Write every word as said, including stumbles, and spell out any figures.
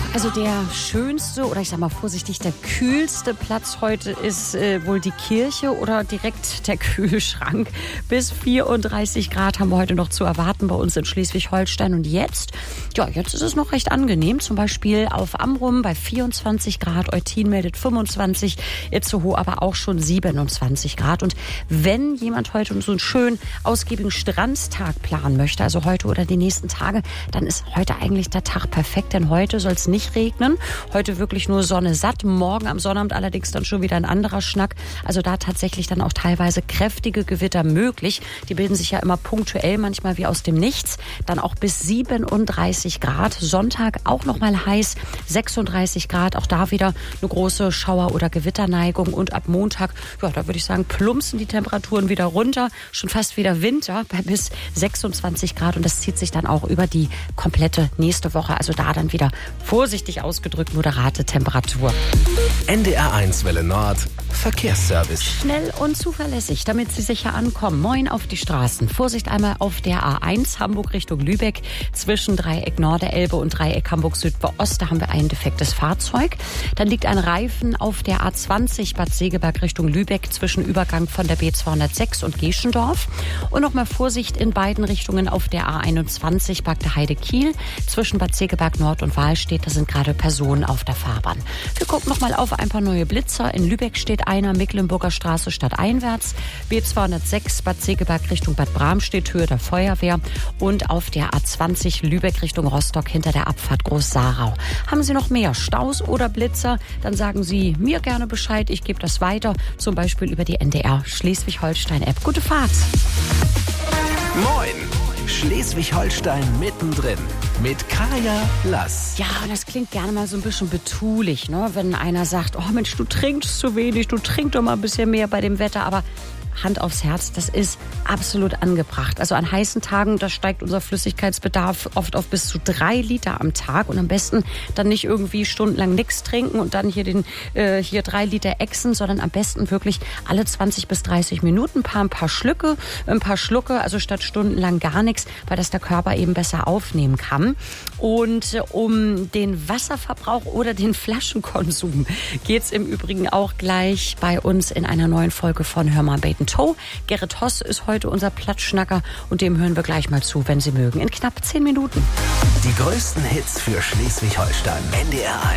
Also der schönste oder ich sag mal vorsichtig, der kühlste Platz heute ist äh, wohl die Kirche oder direkt der Kühlschrank. Bis vierunddreißig Grad haben wir heute noch zu erwarten bei uns in Schleswig-Holstein. Und jetzt, ja, jetzt ist es noch recht angenehm. Zum Beispiel auf Amrum bei vierundzwanzig Grad, Eutin meldet fünfundzwanzig, Itzehoe aber auch schon siebenundzwanzig Grad. Und wenn jemand heute so einen schönen, ausgiebigen Strandtag planen möchte, also heute oder die nächsten Tage, dann ist heute eigentlich der Tag perfekt, denn heute soll es nicht regnen. Heute wirklich nur Sonne satt. Morgen am Sonnabend allerdings dann schon wieder ein anderer Schnack. Also da tatsächlich dann auch teilweise kräftige Gewitter möglich. Die bilden sich ja immer punktuell, manchmal wie aus dem Nichts. Dann auch bis siebenunddreißig Grad. Sonntag auch noch mal heiß, sechsunddreißig Grad. Auch da wieder eine große Schauer- oder Gewitterneigung. Und ab Montag, ja, da würde ich sagen, plumpsen die Temperaturen wieder runter. Schon fast wieder Winter bei bis sechsundzwanzig Grad. Und das zieht sich dann auch über die komplette nächste Woche. Also da dann wieder vorsichtig ausgedrückt moderate Temperatur. N D R eins Welle Nord, Verkehrsservice. Schnell und zuverlässig, damit Sie sicher ankommen. Moin auf die Straßen. Vorsicht einmal auf der A eins Hamburg Richtung Lübeck. Zwischen Dreieck Norderelbe und Dreieck Hamburg Südost, da haben wir ein defektes Fahrzeug. Dann liegt ein Reifen auf der A zwanzig Bad Segeberg Richtung Lübeck zwischen Übergang von der B zweihundertsechs und Geschendorf. Und nochmal Vorsicht in beiden Richtungen auf der A einundzwanzig Bagde-Heide Kiel. Zwischen Bad Segeberg Nord und Wahlstedt, da sind gerade Personen auf der Fahrbahn. Wir gucken noch mal auf ein paar neue Blitzer. In Lübeck steht einer, Mecklenburger Straße stadteinwärts. B zweihundertsechs Bad Segeberg Richtung Bad Bramstedt, Höhe der Feuerwehr. Und auf der A zwanzig Lübeck Richtung Rostock hinter der Abfahrt Groß-Sarau. Haben Sie noch mehr Staus oder Blitzer? Dann sagen Sie mir gerne Bescheid. Ich gebe das weiter, zum Beispiel über die N D R Schleswig-Holstein-App. Gute Fahrt! Moin! Schleswig-Holstein mittendrin mit Kaya Lass. Ja, und das klingt gerne mal so ein bisschen betulich, ne? Wenn einer sagt, oh Mensch, du trinkst zu wenig, du trink doch mal ein bisschen mehr bei dem Wetter, aber Hand aufs Herz, das ist absolut angebracht. Also an heißen Tagen, da steigt unser Flüssigkeitsbedarf oft auf bis zu drei Liter am Tag und am besten dann nicht irgendwie stundenlang nichts trinken und dann hier den äh, hier drei Liter Exen, sondern am besten wirklich alle zwanzig bis dreißig Minuten ein paar, ein paar Schlücke, ein paar Schlucke, also statt stundenlang gar nichts, weil das der Körper eben besser aufnehmen kann. Und äh, um den Wasserverbrauch oder den Flaschenkonsum geht's im Übrigen auch gleich bei uns in einer neuen Folge von Hör mal Bacon Toe. Gerrit Hoss ist heute unser Platzschnacker und dem hören wir gleich mal zu, wenn Sie mögen, in knapp zehn Minuten. Die größten Hits für Schleswig-Holstein. N D R eins.